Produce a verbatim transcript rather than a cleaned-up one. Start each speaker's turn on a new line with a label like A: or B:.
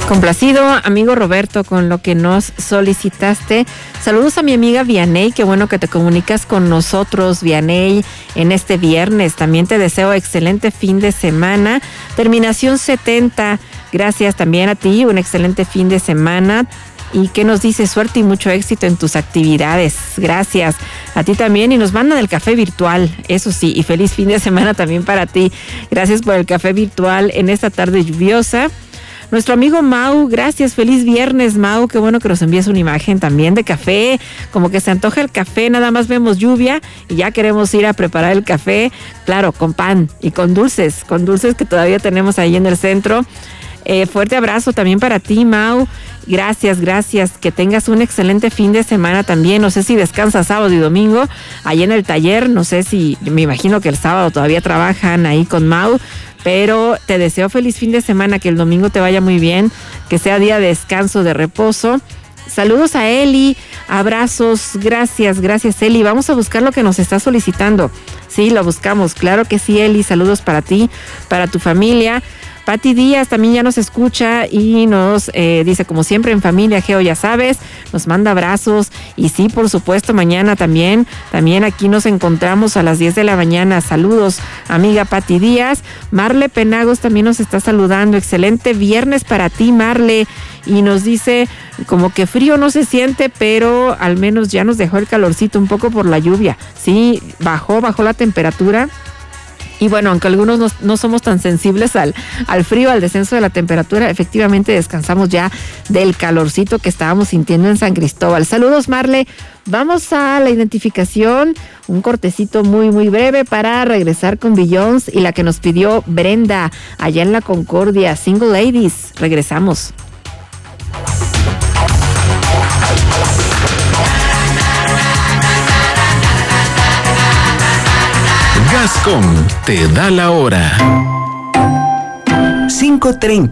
A: Complacido, amigo Roberto, con lo que nos solicitaste. Saludos a mi amiga Vianey, qué bueno que te comunicas con nosotros, Vianey, en este viernes. También te deseo excelente fin de semana. Terminación setenta, gracias también a ti, un excelente fin de semana. Y que nos dice suerte y mucho éxito en tus actividades. Gracias a ti también. Y nos mandan el café virtual, eso sí, y feliz fin de semana también para ti. Gracias por el café virtual en esta tarde lluviosa. Nuestro amigo Mau, gracias, feliz viernes, Mau, qué bueno que nos envíes una imagen también de café, como que se antoja el café, nada más vemos lluvia y ya queremos ir a preparar el café, claro, con pan y con dulces, con dulces que todavía tenemos ahí en el centro. Eh, fuerte abrazo también para ti, Mau. Gracias, gracias. Que tengas un excelente fin de semana también. No sé si descansas sábado y domingo ahí en el taller. No sé si, me imagino que el sábado todavía trabajan ahí con Mau. Pero te deseo feliz fin de semana, que el domingo te vaya muy bien, que sea día de descanso, de reposo. Saludos a Eli, abrazos, gracias, gracias Eli. Vamos a buscar lo que nos está solicitando. Sí, lo buscamos, claro que sí, Eli. Saludos para ti, para tu familia. Pati Díaz también ya nos escucha y nos eh, dice, como siempre en familia, Geo, ya sabes, nos manda abrazos. Y sí, por supuesto, mañana también, también aquí nos encontramos a las diez de la mañana. Saludos, amiga Pati Díaz. Marle Penagos también nos está saludando. Excelente viernes para ti, Marle. Y nos dice, como que frío no se siente, pero al menos ya nos dejó el calorcito un poco por la lluvia. Sí, bajó, bajó la temperatura. Y bueno, aunque algunos no, no somos tan sensibles al, al frío, al descenso de la temperatura, efectivamente descansamos ya del calorcito que estábamos sintiendo en San Cristóbal. Saludos, Marle. Vamos a la identificación, un cortecito muy, muy breve para regresar con Beyoncé y la que nos pidió Brenda allá en la Concordia, Single Ladies. Regresamos.
B: Gascón te da la hora.
C: cinco treinta.